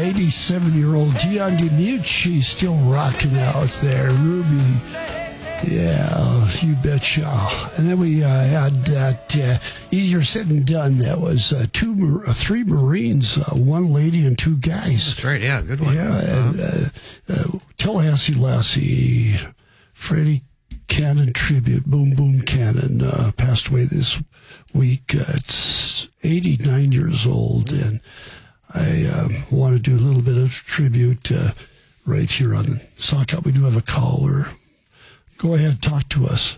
87-year-old Dion DeMute. She's still rocking out there. Ruby. Yeah, you betcha. And then we had that easier said than done. That was three Marines, one lady and two guys. That's right. Yeah, good one. Yeah, and Tallahassee Lassie, Freddie Cannon tribute, Boom Boom Cannon, passed away this week. It's 89 years old, and I want to do a little bit of tribute right here on the Sock Up. We do have a caller. Go ahead, talk to us.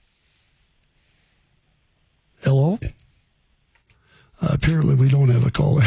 Hello? Apparently we don't have a caller.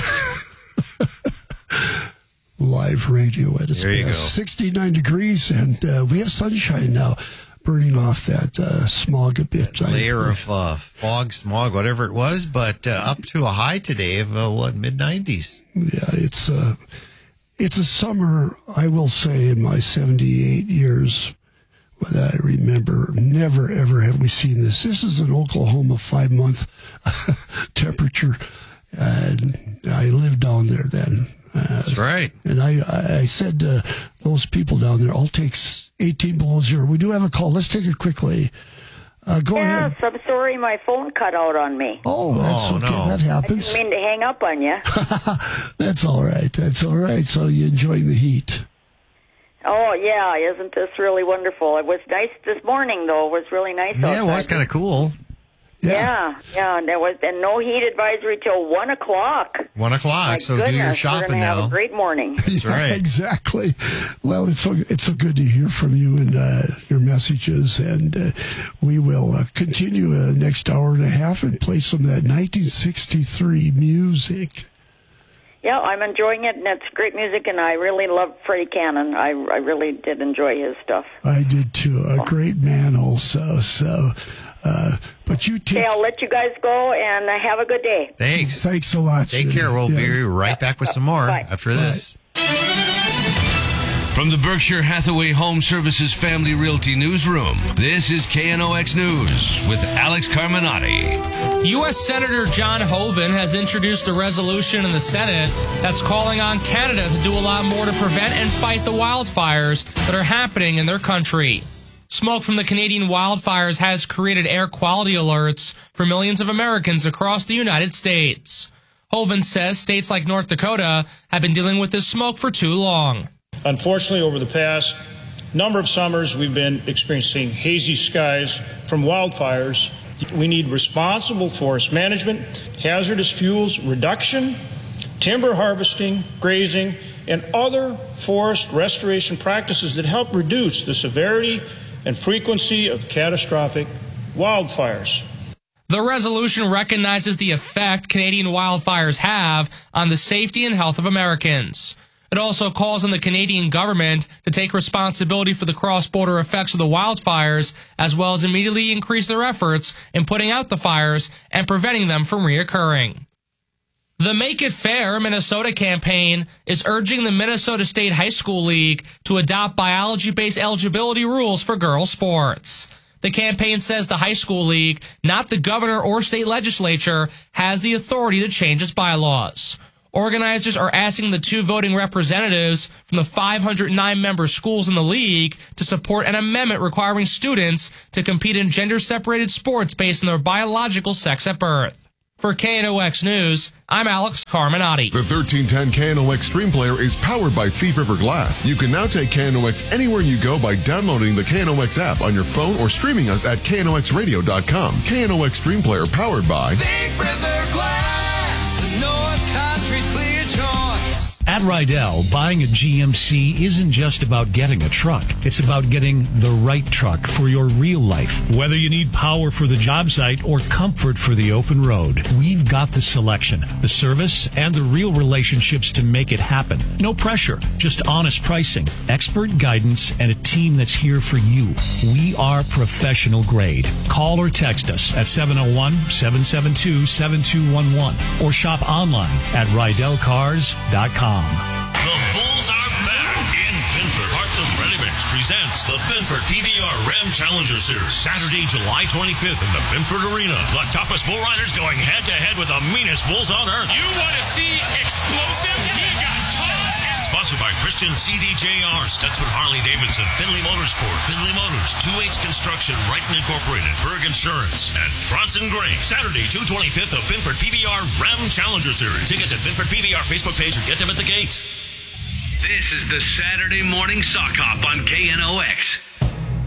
Live radio at its best. 69 degrees, and we have sunshine now, burning off that smog a bit. Layer of fog, smog, whatever it was, but up to a high today of, mid-90s. Yeah, it's a summer, I will say, in my 78 years that I remember. Never, ever have we seen this. This is an Oklahoma 5-month temperature, and I lived down there then. That's right. And I said to those people down there, I'll take 18 below zero. We do have a call. Let's take it quickly. Go ahead. Yes, I'm sorry my phone cut out on me. Oh, that's okay. No. That happens. I didn't mean to hang up on you. That's all right. That's all right. So you're enjoying the heat. Oh, yeah. Isn't this really wonderful? It was nice this morning, though. It was really nice outside. Yeah, it was kind of cool. Yeah. And there was no heat advisory till 1 o'clock. 1 o'clock, My so goodness, do your we're shopping gonna now. have a great morning. That's right. Exactly. Well, it's so good to hear from you and your messages, and we will continue next hour and a half and play some of that 1963 music. Yeah, I'm enjoying it, and it's great music, and I really love Freddie Cannon. I really did enjoy his stuff. I did too. A great man also. So, but you take... Okay, I'll let you guys go, and have a good day. Thanks. Thanks a lot. Take care. We'll be right back with some more after this. From the Berkshire Hathaway Home Services Family Realty Newsroom, this is KNOX News with Alex Carminati. U.S. Senator John Hoeven has introduced a resolution in the Senate that's calling on Canada to do a lot more to prevent and fight the wildfires that are happening in their country. Smoke from the Canadian wildfires has created air quality alerts for millions of Americans across the United States. Hoeven says states like North Dakota have been dealing with this smoke for too long. Unfortunately, over the past number of summers, we've been experiencing hazy skies from wildfires. We need responsible forest management, hazardous fuels reduction, timber harvesting, grazing, and other forest restoration practices that help reduce the severity and frequency of catastrophic wildfires. The resolution recognizes the effect Canadian wildfires have on the safety and health of Americans. It also calls on the Canadian government to take responsibility for the cross-border effects of the wildfires, as well as immediately increase their efforts in putting out the fires and preventing them from reoccurring. The Make It Fair Minnesota campaign is urging the Minnesota State High School League to adopt biology-based eligibility rules for girls' sports. The campaign says the high school league, not the governor or state legislature, has the authority to change its bylaws. Organizers are asking the two voting representatives from the 509-member schools in the league to support an amendment requiring students to compete in gender-separated sports based on their biological sex at birth. For KNOX News, I'm Alex Carminati. The 1310 KNOX Stream Player is powered by Thief River Glass. You can now take KNOX anywhere you go by downloading the KNOX app on your phone or streaming us at knoxradio.com. KNOX Stream Player powered by Thief River Glass, North Country's clear choice. At Rydell, buying a GMC isn't just about getting a truck. It's about getting the right truck for your real life. Whether you need power for the job site or comfort for the open road, we've got the selection, the service, and the real relationships to make it happen. No pressure, just honest pricing, expert guidance, and a team that's here for you. We are professional grade. Call or text us at 701-772-7211 or shop online at RydellCars.com. The Bulls are back in Binford. Heartland Ready Mix presents the Binford PBR Ram Challenger Series. Saturday, July 25th in the Binford Arena. The toughest bull riders going head-to-head with the meanest bulls on earth. You want to see explosive? You got tough Construction, CDJR, Stutzman Harley-Davidson, Finley Motorsport, Finley Motors, 2H Construction, Wrighton Incorporated, Berg Insurance, and Bronson Gray. Saturday, June 25th, the Binford PBR Ram Challenger Series. Tickets at Binford PBR Facebook page or get them at the gate. This is the Saturday Morning Sock Hop on KNOX.